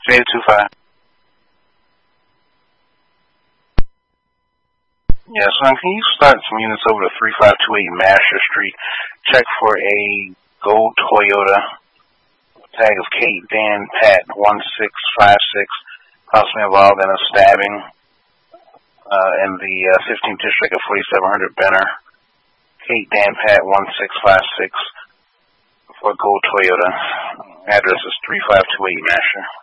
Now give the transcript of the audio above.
J25. Yeah, son, can you start some units over to 3528 Master Street? Check for a gold Toyota. Tag of Kate Dan Pat 1656. Possibly involved in a stabbing in the 15th District of 4700 Benner. Kate Dan Pat 1656 for a gold Toyota. Address is 3528 Master.